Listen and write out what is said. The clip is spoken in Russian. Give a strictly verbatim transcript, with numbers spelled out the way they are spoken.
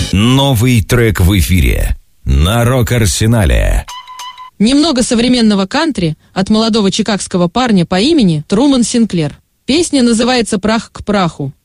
Новый трек в эфире на Рок-Арсенале. Немного современного кантри от молодого чикагского парня по имени Труман Синклер. Песня называется «Прах к праху».